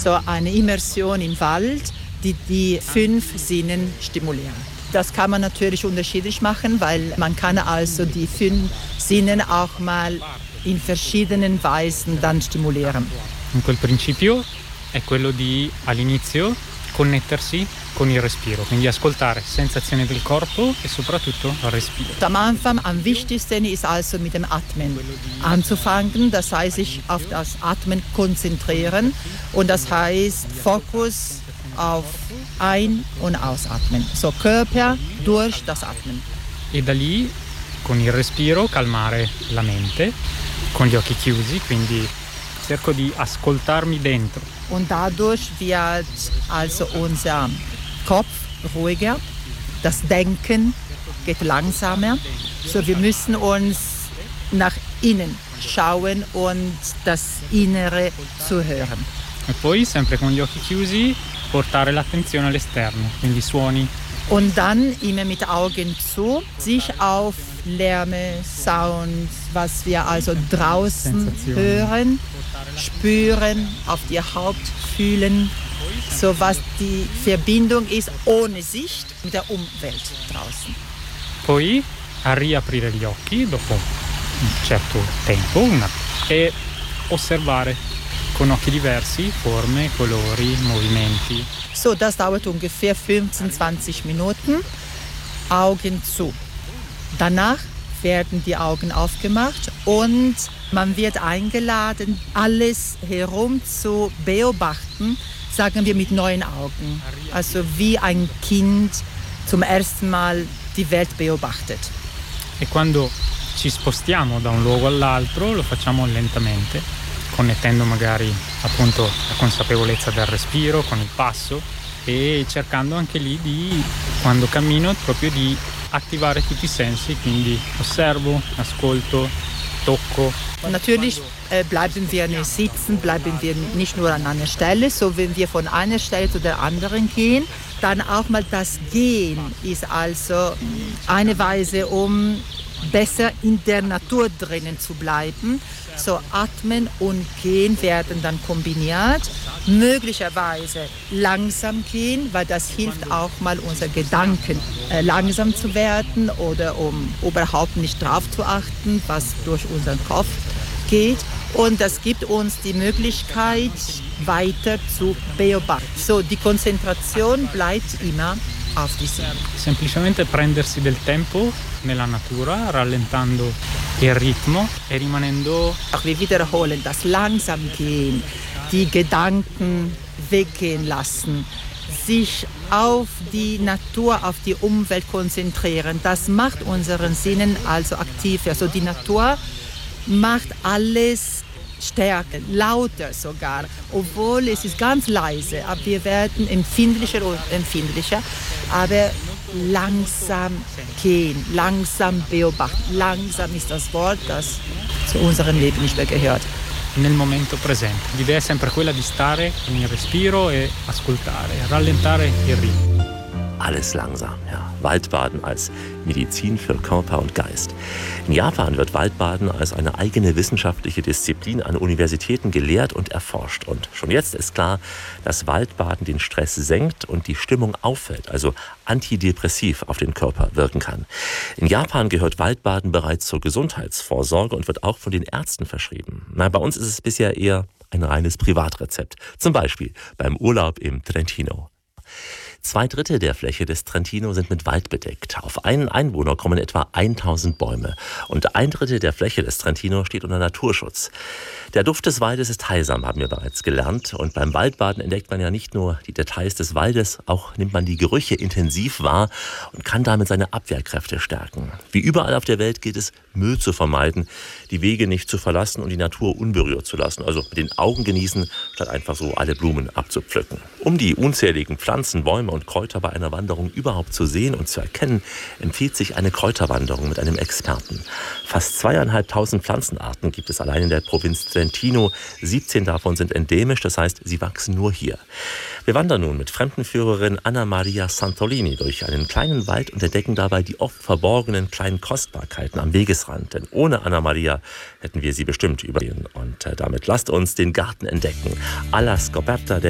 so eine Immersion im Wald, die 5 Sinnen stimulieren. Das kann man natürlich unterschiedlich machen, weil man kann also die 5 Sinnen auch mal in verschiedenen Weisen dann stimulieren. In quel principio è quello di all'inizio connettersi con il respiro, quindi ascoltare sensazioni del corpo e soprattutto il respiro. Am Anfang am wichtigsten ist also mit dem Atmen anzufangen, das heißt sich auf das Atmen konzentrieren und das heißt Fokus auf Ein- und Ausatmen, so Körper durch das Atmen. E da lì con il respiro calmare la mente, con gli occhi chiusi, quindi cerco di ascoltarmi dentro. Und dadurch wird also unser Kopf ruhiger, das Denken geht langsamer. So, wir müssen uns nach innen schauen und das Innere zuhören. E poi, sempre con gli occhi chiusi, portare l'attenzione all'esterno, quindi suoni. Und dann immer mit Augen zu, sich auf Lärme, Sounds, was wir also draußen hören, spüren, auf die Haut fühlen, so was die Verbindung ist ohne Sicht mit der Umwelt draußen. Poi a riaprire gli occhi dopo un certo tempo e osservare con occhi diversi forme, colori, movimenti. So, das dauert ungefähr 15-20 Minuten. Augen zu. Danach werden die Augen aufgemacht und man wird eingeladen, alles herum zu beobachten, sagen wir mit neuen Augen. Also wie ein Kind zum ersten Mal die Welt beobachtet. E quando ci spostiamo da un luogo all'altro lo facciamo lentamente, connettendo magari appunto la consapevolezza del respiro con il passo e cercando anche lì di, quando cammino, proprio di attivare tutti i sensi, quindi osservo, ascolto, tocco. Und natürlich bleiben wir nicht sitzen, bleiben wir nicht nur an einer Stelle, so wenn wir von einer Stelle zu der anderen gehen, dann auch mal das Gehen ist also eine Weise, um besser in der Natur drinnen zu bleiben. So Atmen und Gehen werden dann kombiniert. Möglicherweise langsam gehen, weil das hilft auch mal unseren Gedanken langsam zu werden oder um überhaupt nicht drauf zu achten, was durch unseren Kopf geht. Und das gibt uns die Möglichkeit, weiter zu beobachten. So, die Konzentration bleibt immer auf die Sinne. Semplicemente prendersi del tempo nella natura, rallentando il ritmo e rimanendo. Auch wir wiederholen das langsam gehen, die Gedanken weggehen lassen, sich auf die Natur, auf die Umwelt konzentrieren. Das macht unseren Sinnen also aktiv. Also die Natur macht alles stärker, lauter sogar, obwohl es ist ganz leise, aber wir werden empfindlicher und empfindlicher, aber langsam gehen, langsam beobachten. Langsam ist das Wort, das zu unserem Leben nicht mehr gehört. Nel momento presente. L'idea è sempre quella di stare con il respiro e ascoltare, rallentare il ritmo. Alles langsam, ja. Waldbaden als Medizin für Körper und Geist. In Japan wird Waldbaden als eine eigene wissenschaftliche Disziplin an Universitäten gelehrt und erforscht. Und schon jetzt ist klar, dass Waldbaden den Stress senkt und die Stimmung auffällt, also antidepressiv auf den Körper wirken kann. In Japan gehört Waldbaden bereits zur Gesundheitsvorsorge und wird auch von den Ärzten verschrieben. Bei uns ist es bisher eher ein reines Privatrezept. Zum Beispiel beim Urlaub im Trentino. 2/3 der Fläche des Trentino sind mit Wald bedeckt. Auf einen Einwohner kommen etwa 1000 Bäume. Und 1/3 der Fläche des Trentino steht unter Naturschutz. Der Duft des Waldes ist heilsam, haben wir bereits gelernt. Und beim Waldbaden entdeckt man ja nicht nur die Details des Waldes, auch nimmt man die Gerüche intensiv wahr und kann damit seine Abwehrkräfte stärken. Wie überall auf der Welt gilt es, Müll zu vermeiden, die Wege nicht zu verlassen und die Natur unberührt zu lassen. Also mit den Augen genießen, statt einfach so alle Blumen abzupflücken. Um die unzähligen Pflanzen, Bäume und Kräuter bei einer Wanderung überhaupt zu sehen und zu erkennen, empfiehlt sich eine Kräuterwanderung mit einem Experten. Fast 2500 Pflanzenarten gibt es allein in der Provinz Trentino. 17 davon sind endemisch, das heißt, sie wachsen nur hier. Wir wandern nun mit Fremdenführerin Anna Maria Santolini durch einen kleinen Wald und entdecken dabei die oft verborgenen kleinen Kostbarkeiten am Wegesrand. Denn ohne Anna Maria hätten wir sie bestimmt übersehen. Und damit lasst uns den Garten entdecken. Alla scoperta